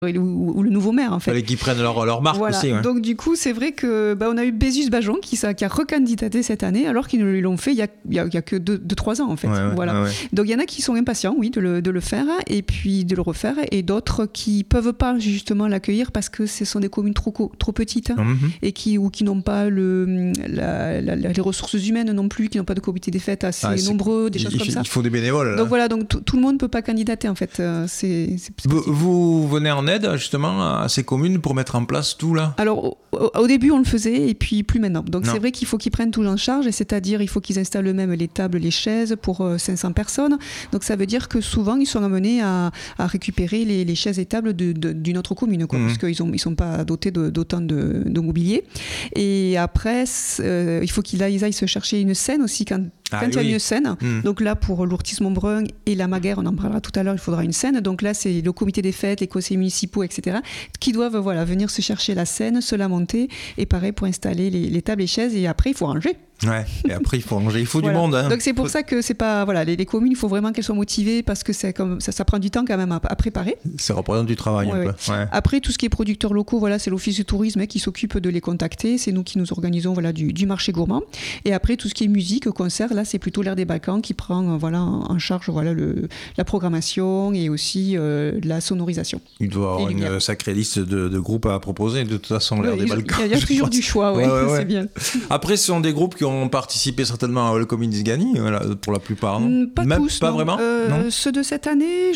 ou le nouveau maire en fait. Il fallait qu'ils prennent leur marque voilà. aussi. Ouais. Donc du coup c'est vrai que on a eu Bézus Bajon qui a recandidaté cette année alors qu'ils ne l'ont fait il y a que 2-3 ans en fait. Voilà. Ouais. Donc il y en a qui sont impatients oui de le faire et puis de le refaire et d'autres qui peuvent pas justement l'accueillir parce que ce sont des communes trop petites et qui n'ont pas les ressources humaines non plus, qui n'ont pas de comité des fêtes assez nombreux, des choses comme ça. Il faut des bénévoles. Là. Donc voilà, donc tout le monde peut pas candidater en fait. Vous venez en aide justement à ces communes pour mettre en place tout là? Alors au début on le faisait et puis plus maintenant. Donc c'est vrai qu'il faut qu'ils prennent tout en charge, c'est-à-dire il faut qu'ils installent eux-mêmes les tables, les chaises pour 500 personnes. Donc ça veut dire que souvent ils sont amenés à récupérer les chaises et tables d'une autre commune, quoi, parce qu'ils sont pas dotés d'autant de mobilier. Et après il faut qu'ils aillent se chercher une scène aussi quand il y a une scène. Donc là pour l'Ourtis-Montbrun et la Maguère, on en parlera tout à l'heure, il faudra une scène. Donc là c'est le comité des fêtes, les conseillers municipaux, etc. qui doivent venir se chercher la scène, se la monter et pareil pour installer les tables et chaises et après il faut ranger. Ouais, et après il faut ranger, il faut du monde. Hein. Donc c'est pour ça que c'est pas les communes, il faut vraiment qu'elles soient motivées parce que c'est comme ça prend du temps quand même à préparer. Ça représente du travail un peu. Ouais. Après tout ce qui est producteurs locaux, c'est l'office du tourisme qui s'occupe de les contacter, c'est nous qui nous organisons du marché gourmand. Et après tout ce qui est musique, concert, là c'est plutôt l'Air des Balkans qui prend en charge la programmation et aussi la sonorisation. Il doit avoir une sacrée liste de groupes à proposer de toute façon l'Air des Balkans. Il y a toujours du choix, c'est bien. Après ce sont des groupes qui ont participé certainement à Welcome in Disgani, pour la plupart, non? Pas même tous, pas non. vraiment. Non, ceux de cette année,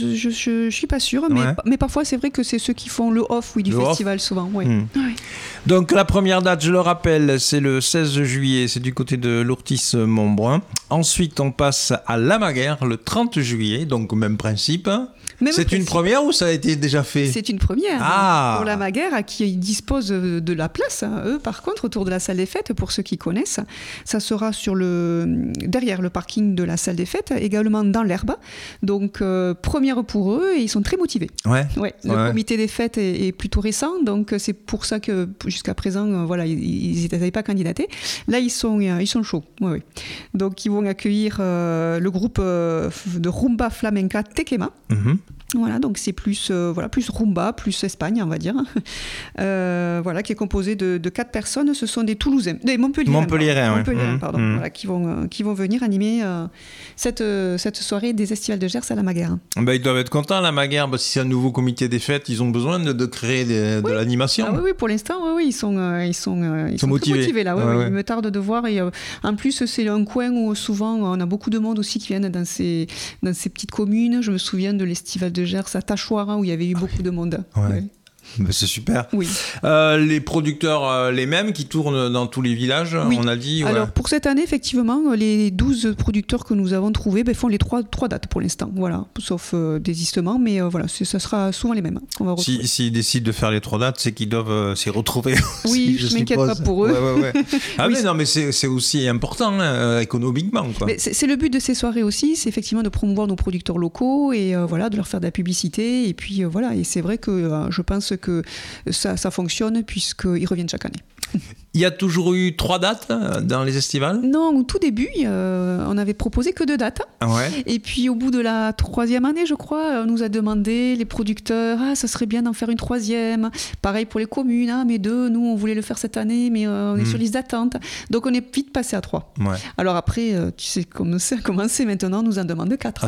je suis pas sûre, mais parfois c'est vrai que c'est ceux qui font le off du festival souvent. Ouais. Donc la première date, je le rappelle, c'est le 16 juillet, c'est du côté de l'Ourtis-Montbrun. Ensuite, on passe à la Maguère le 30 juillet, donc même principe. C'est une première ou ça a été déjà fait? C'est une première pour la Maguère qui dispose de la place. Eux, par contre, autour de la salle des fêtes, pour ceux qui connaissent, ça sera derrière le parking de la salle des fêtes, également dans l'herbe. Donc, première pour eux et ils sont très motivés. Le comité des fêtes est plutôt récent, donc c'est pour ça que jusqu'à présent, ils n'avaient pas candidaté. Là, ils sont chauds. Donc, ils vont accueillir le groupe de Rumba Flamenca Tequema. Voilà, donc c'est plus rumba, plus Espagne, on va dire. Qui est composé de 4 personnes. Ce sont des Toulousains, des Montpelliérains, qui vont venir animer cette soirée des Estivales de Gers à la Maguère. Ils doivent être contents, la Maguère, si c'est un nouveau comité des fêtes, ils ont besoin de créer de l'animation. Oui, pour l'instant, ils sont motivés là. Il me tarde de voir. Et en plus, c'est un coin où souvent on a beaucoup de monde aussi qui viennent dans ces petites communes. Je me souviens de l'Estival de Gers à Tachoir où il y avait eu beaucoup de monde. C'est super. Oui. Les producteurs, les mêmes qui tournent dans tous les villages, on a dit. Alors pour cette année, effectivement, les 12 producteurs que nous avons trouvés font les 3 dates pour l'instant. Voilà, sauf désistement, mais ça sera souvent les mêmes. S'ils décident de faire les 3 dates, c'est qu'ils doivent s'y retrouver. Oui, je m'inquiète pas pour eux. Mais c'est aussi important économiquement. Quoi. Mais c'est le but de ces soirées aussi, c'est effectivement de promouvoir nos producteurs locaux et de leur faire de la publicité. Et puis et c'est vrai que je pense que ça fonctionne puisqu'ils reviennent chaque année. Il y a toujours eu 3 dates dans les estivales? Non, au tout début, on avait proposé que 2 dates. Et puis au bout de la 3e année, je crois, on nous a demandé, les producteurs, ça serait bien d'en faire une 3e. Pareil pour les communes, mais 2, nous on voulait le faire cette année, mais on est sur liste d'attente. Donc on est vite passé à 3. Alors après, tu sais comment ça a commencé maintenant, on nous en demande 4.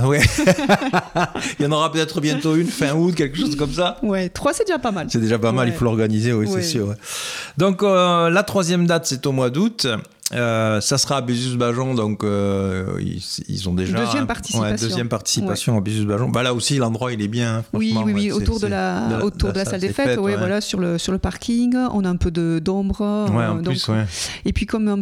Il y en aura peut-être bientôt une fin août, quelque chose comme ça. 3 c'est déjà pas mal. C'est déjà pas mal, il faut l'organiser, c'est sûr. Donc la 3e date, c'est au mois d'août. Ça sera à Bézus-Bajon, donc ils ont déjà deuxième participation à Bézus-Bajon. Là aussi l'endroit il est bien. Oui, autour de la salle des fêtes, sur le parking, on a un peu d'ombre. Et puis comme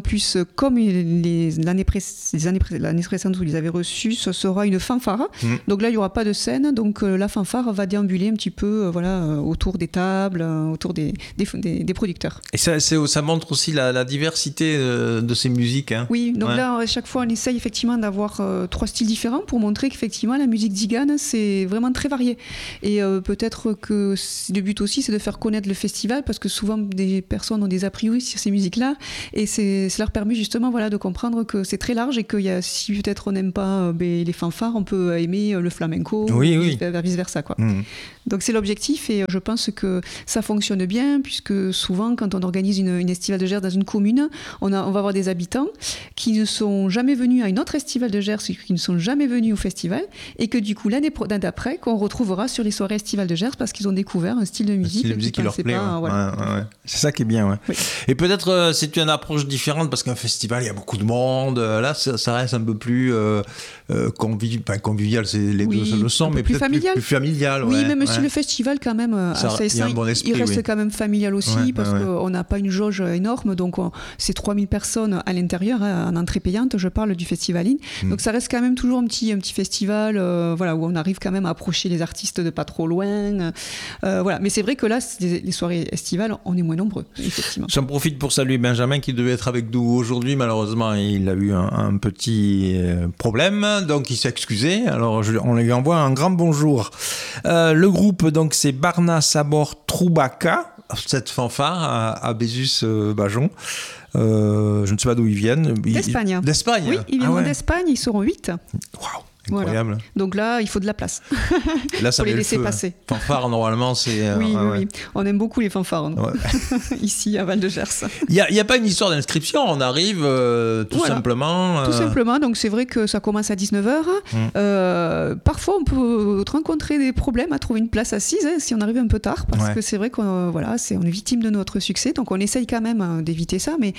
l'année précédente où ils avaient reçu, ce sera une fanfare. Donc là il y aura pas de scène, donc la fanfare va déambuler un petit peu, autour des tables, autour des producteurs. Et ça montre aussi la diversité de ces musiques. Hein. Oui, donc là, à chaque fois, on essaye effectivement d'avoir 3 styles différents pour montrer qu'effectivement, la musique tzigane, c'est vraiment très varié. Et peut-être que le but aussi, c'est de faire connaître le festival, parce que souvent, des personnes ont des a priori sur ces musiques-là, et ça leur permet justement de comprendre que c'est très large, et que si peut-être on n'aime pas les fanfares, on peut aimer le flamenco, vice-versa. Donc c'est l'objectif, et je pense que ça fonctionne bien, puisque souvent, quand on organise une estivale de Gers dans une commune, on va avoir des habitants qui ne sont jamais venus à une autre estivale de Gers, qui ne sont jamais venus au festival, et que du coup, l'année d'après, qu'on retrouvera sur les soirées estivales de Gers, parce qu'ils ont découvert un style de musique qui leur plaît. C'est ça qui est bien. Oui. Et peut-être c'est une approche différente, parce qu'un festival, il y a beaucoup de monde. Là, ça reste un peu plus convivial, les deux le sont, mais plus peut-être plus familial. Oui, même si le festival, quand même, il reste quand même familial aussi, parce qu'on n'a pas une jauge énorme, donc c'est 3000 personnes à l'intérieur, en entrée payante, je parle du Festivaline. Donc ça reste quand même toujours un petit festival où on arrive quand même à approcher les artistes de pas trop loin. Mais c'est vrai que là, les soirées estivales, on est moins nombreux, effectivement. J'en profite pour saluer Benjamin, qui devait être avec nous aujourd'hui. Malheureusement, il a eu un petit problème, donc il s'est excusé. Alors on lui envoie un grand bonjour. Le groupe, donc, c'est Barna Sabor Troubaka, cette fanfare à Bézus-Bajon. Je ne sais pas d'où ils viennent. D'Espagne. D'Espagne. Oui, ils viendront d'Espagne, ils seront 8. Waouh, incroyable. Voilà. Donc là, il faut de la place. Là, ça pour les laisser passer. Fanfare, normalement, c'est... Oui. On aime beaucoup les fanfares, ici, à Val-de-Gers. Il n'y a pas une histoire d'inscription, on arrive tout simplement... Tout simplement, donc c'est vrai que ça commence à 19h. Parfois, on peut rencontrer des problèmes à trouver une place assise, si on arrive un peu tard, parce que c'est vrai qu'on on est victime de notre succès, donc on essaye quand même d'éviter ça, mais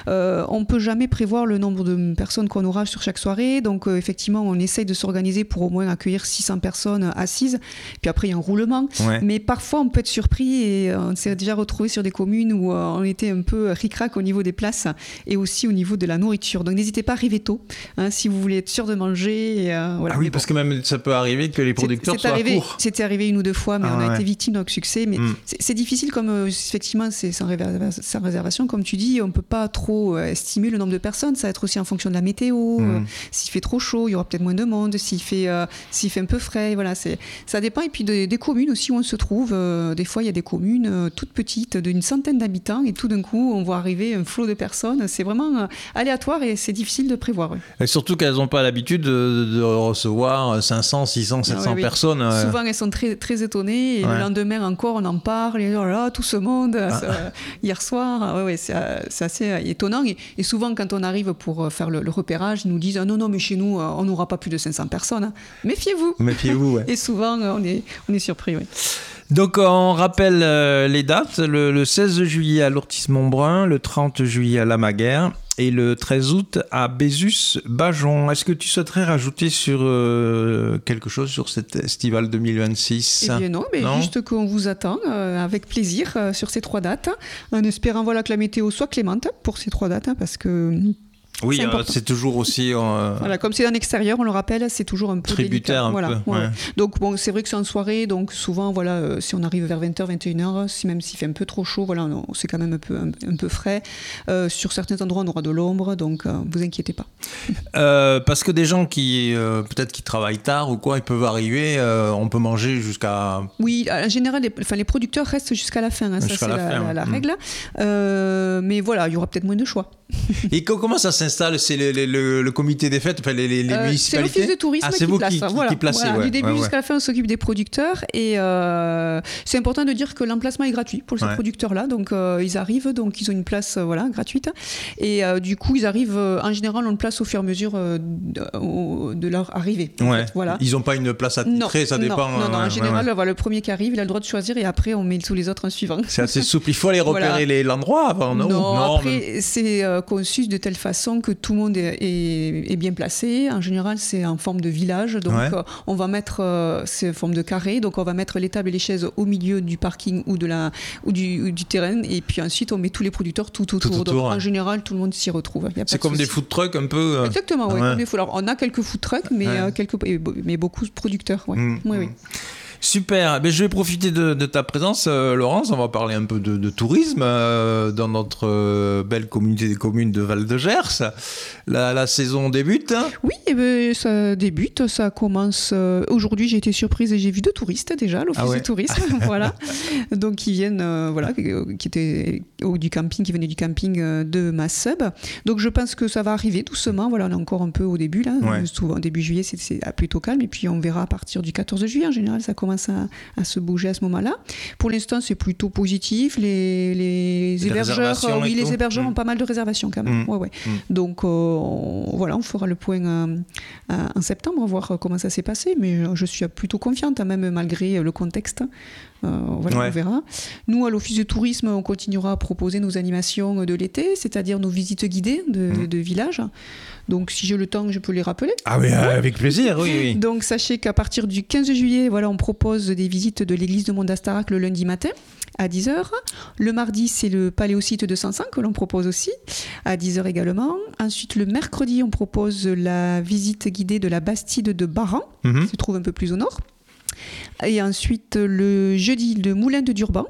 on ne peut jamais prévoir le nombre de personnes qu'on aura sur chaque soirée, donc effectivement, on essaye de s'organiser pour au moins accueillir 600 personnes assises, puis après il y a un roulement, mais parfois on peut être surpris, et on s'est déjà retrouvé sur des communes où on était un peu ric-rac au niveau des places, et aussi au niveau de la nourriture, donc n'hésitez pas à arriver tôt, si vous voulez être sûr de manger. Parce que même ça peut arriver que les producteurs soient à court. C'était arrivé 1 ou 2 fois, mais on a été victime de notre succès, mais c'est difficile, comme effectivement c'est sans réservation, comme tu dis, on ne peut pas trop estimer le nombre de personnes, ça va être aussi en fonction de la météo, s'il fait trop chaud, il y aura peut-être moins de monde, s'il fait un peu frais, ça dépend, et puis des communes aussi où on se trouve, des fois il y a des communes toutes petites, d'une centaine d'habitants, et tout d'un coup on voit arriver un flot de personnes, c'est vraiment aléatoire, et c'est difficile de prévoir. Et surtout qu'elles n'ont pas l'habitude de recevoir 500, 600, 700 personnes. Souvent elles sont très, très étonnées, et le lendemain encore on en parle, et tout ce monde, hier soir, c'est assez étonnant, et souvent quand on arrive pour faire le repérage, ils nous disent non, mais chez nous on n'aura pas plus de 500 personnes, méfiez-vous. Et souvent on est surpris. Donc on rappelle les dates, le 16 juillet à l'Ortis-Montbrun, le 30 juillet à Lamaguère et le 13 août à Bézus-Bajon. Est-ce que tu souhaiterais rajouter sur quelque chose sur cet estival 2026 ? Eh bien non, mais juste qu'on vous attend avec plaisir sur ces 3 dates, en espérant que la météo soit clémente pour ces 3 dates, parce que... Oui, c'est toujours aussi... comme c'est en extérieur, on le rappelle, c'est toujours un peu tributaire délicat. Donc c'est vrai que c'est en soirée, donc souvent, si on arrive vers 20h, 21h, même s'il fait un peu trop chaud, c'est quand même un peu frais. Sur certains endroits, on aura de l'ombre, donc vous inquiétez pas. Parce que des gens qui, peut-être qui travaillent tard ou quoi, ils peuvent arriver, on peut manger jusqu'à... Oui, en général, les producteurs restent jusqu'à la fin, ça c'est la règle. Mais il y aura peut-être moins de choix. Et comment ça s'installe ? C'est le comité des fêtes, les municipalités ? C'est l'office de tourisme qui place. Qui place, du début jusqu'à la fin, on s'occupe des producteurs, et c'est important de dire que l'emplacement est gratuit pour ces producteurs-là, donc ils arrivent, donc ils ont une place gratuite, et du coup ils arrivent, en général on le place au fur et à mesure de leur arrivée. Ils n'ont pas une place attitrée, ça dépend. Non, en général le premier qui arrive, il a le droit de choisir, et après on met tous les autres en suivant. C'est assez souple, il faut aller repérer l'endroit avant, non ? Non, après c'est conçu de telle façon que tout le monde est bien placé. En général, c'est en forme de village, donc on va mettre, c'est en forme de carré, donc on va mettre les tables et les chaises au milieu du parking ou du terrain, et puis ensuite on met tous les producteurs tout autour. Donc en général, tout le monde s'y retrouve. C'est comme des food trucks un peu. Exactement, oui. Alors, on a quelques food trucks, mais beaucoup de producteurs. Oui. Super. Mais je vais profiter de ta présence, Laurence. On va parler un peu de tourisme dans notre belle communauté des communes de Val-de-Gers. La saison débute. Hein? Oui, ça débute. Ça commence. Aujourd'hui, j'ai été surprise et j'ai vu 2 touristes déjà, l'office de tourisme. Voilà. Donc, qui viennent, qui étaient du camping, qui venaient du camping de Massub. Donc, je pense que ça va arriver doucement. Voilà, on est encore un peu au début, là. Ouais. Souvent, début juillet, c'est plutôt calme. Et puis, on verra à partir du 14 juillet. En général, ça commence à se bouger à ce moment-là. Pour l'instant, c'est plutôt positif. Les hébergeurs, les hébergeurs ont pas mal de réservations quand même. Donc, voilà, on fera le point en septembre, voir comment ça s'est passé. Mais je suis plutôt confiante, même malgré le contexte. On verra. Nous, à l'Office de tourisme, on continuera à proposer nos animations de l'été, c'est-à-dire nos visites guidées de villages. Donc, si j'ai le temps, je peux les rappeler. Ah oui, avec plaisir, oui. Donc, sachez qu'à partir du 15 juillet, on propose des visites de l'église de Mont-d'Astarac le lundi matin à 10h. Le mardi, c'est le Paléosite de Sansan que l'on propose aussi, à 10h également. Ensuite, le mercredi, on propose la visite guidée de la Bastide de Baran, qui se trouve un peu plus au nord. Et ensuite, le jeudi, le Moulin de Durban.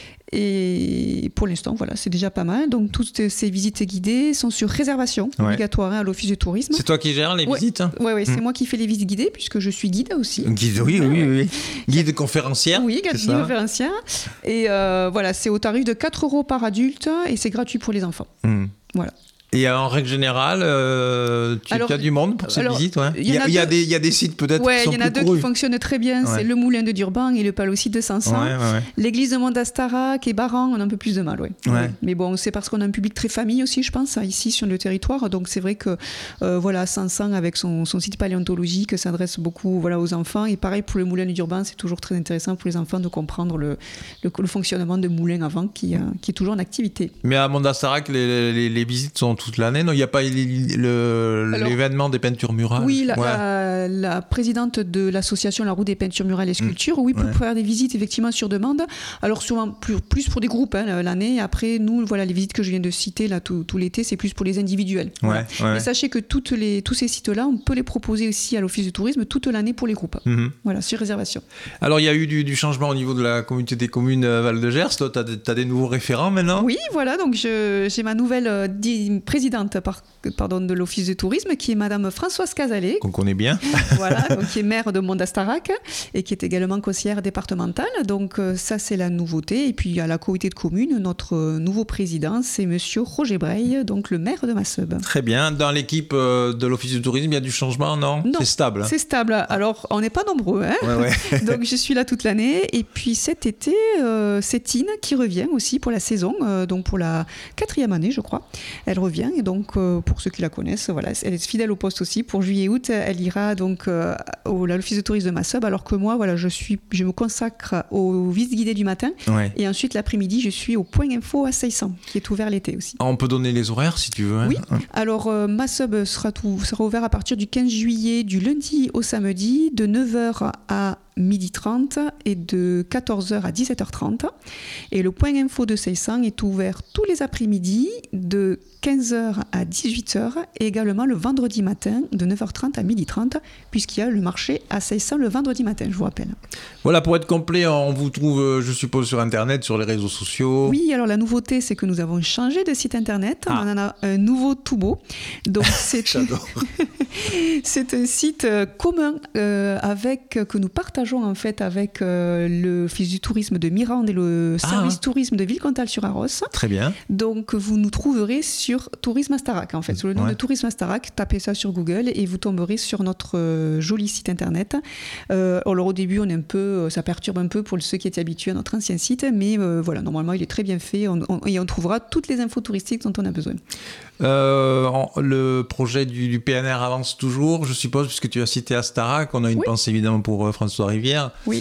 Et pour l'instant, c'est déjà pas mal. Donc, toutes ces visites guidées sont sur réservation obligatoire à l'Office de tourisme. C'est toi qui gères les visites? Oui, c'est moi qui fais les visites guidées puisque je suis guide aussi. Guide, oui. Guide conférencière? Oui, guide conférencière. Et c'est au tarif de 4 € par adulte et c'est gratuit pour les enfants. Voilà. Et en règle générale, tu as du monde pour ces visites? Il y a des sites peut-être qui sont plus courus. Il y en a 2 qui fonctionnent très bien. C'est le Moulin de Durban et le Paléosite de Sansan. L'église de Mont-d'Astarac et Baran, on a un peu plus de mal. Mais bon, c'est parce qu'on a un public très famille aussi, je pense, ici sur le territoire. Donc c'est vrai que Sansan, avec son site paléontologique, s'adresse beaucoup aux enfants. Et pareil pour le Moulin de Durban, c'est toujours très intéressant pour les enfants de comprendre le fonctionnement de moulin avant qui est toujours en activité. Mais à Mont-d'Astarac, les visites sont toute l'année, non? Il n'y a pas l'événement des peintures murales? Oui, la présidente de l'association La Roue des peintures murales et sculptures, pour faire des visites effectivement sur demande. Alors souvent plus pour des groupes l'année. Après, nous, les visites que je viens de citer là tout l'été, c'est plus pour les individuels. Mais sachez que tous ces sites-là, on peut les proposer aussi à l'Office de tourisme toute l'année pour les groupes. Sur réservation. Alors, il y a eu du changement au niveau de la communauté des communes Val-de-Gers. Toi, tu as des nouveaux référents maintenant? Oui, donc j'ai ma nouvelle présidente de l'Office de tourisme, qui est Madame Françoise Cazalet. Qu'on connaît bien. Donc, qui est maire de Mont-d'Astarac et qui est également conseillère départementale. Donc ça, c'est la nouveauté. Et puis à la communauté de communes, notre nouveau président, c'est Monsieur Roger Breil, donc le maire de Massub. Très bien. Dans l'équipe de l'Office de tourisme, il y a du changement, non? C'est stable. C'est stable. Alors, on n'est pas nombreux. Donc je suis là toute l'année. Et puis cet été, c'est Tine qui revient aussi pour la saison, donc pour la 4e année, je crois. Elle revient. Et donc, pour ceux qui la connaissent, elle est fidèle au poste aussi. Pour juillet-août, elle ira donc à l'Office de tourisme de Massub, alors que moi, je me consacre aux visites guidées du matin. Et ensuite, l'après-midi, je suis au Point Info à 600, qui est ouvert l'été aussi. On peut donner les horaires si tu veux. Oui. Alors, Massub sera ouvert à partir du 15 juillet, du lundi au samedi, de 9h à 12h30 et de 14h à 17h30. Et le Point Info de Seissan est ouvert tous les après-midi de 15h à 18h et également le vendredi matin de 9h30 à 12h30, puisqu'il y a le marché à Seissan le vendredi matin, je vous rappelle. Voilà, pour être complet, on vous trouve, je suppose, sur Internet, sur les réseaux sociaux. Oui, alors la nouveauté, c'est que nous avons changé de site Internet. On en a un nouveau tout beau. Donc, J'adore. C'est un site commun que nous partageons en fait avec l'Office du tourisme de Mirande et le service tourisme de Villecontal-sur-Arros. Très bien. Donc vous nous trouverez sur Tourisme Astarac en fait, sous le nom de Tourisme Astarac. Tapez ça sur Google et vous tomberez sur notre joli site internet. Alors au début ça perturbe un peu pour ceux qui étaient habitués à notre ancien site, mais normalement il est très bien fait et on trouvera toutes les infos touristiques dont on a besoin. Le projet du PNR avance toujours, je suppose, puisque tu as cité Astarac. On a une pensée évidemment pour François Rivière. Oui.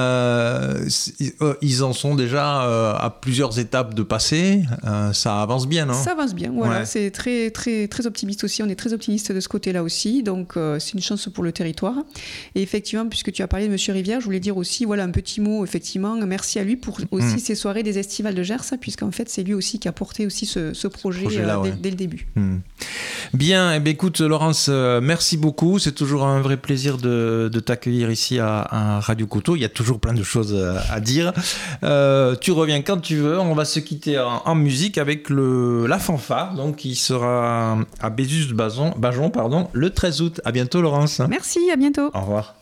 Ils en sont déjà à plusieurs étapes de passé. Ça avance bien, non? Ça avance bien, voilà. C'est très, très, très optimiste aussi. On est très optimiste de ce côté-là aussi. Donc, c'est une chance pour le territoire. Et effectivement, puisque tu as parlé de M. Rivière, je voulais dire aussi, un petit mot, effectivement. Merci à lui pour aussi ces soirées des estivales de Gers, puisqu'en fait, c'est lui aussi qui a porté aussi ce projet dès le début. Bien, eh bien, écoute Laurence, merci beaucoup. C'est toujours un vrai plaisir de t'accueillir ici à Radio Coteau. Il y a toujours plein de choses à dire. Tu reviens quand tu veux. On va se quitter en musique avec la fanfare, donc qui sera à Bézus-Bajon, le 13 août. À bientôt Laurence. Merci, à bientôt. Au revoir.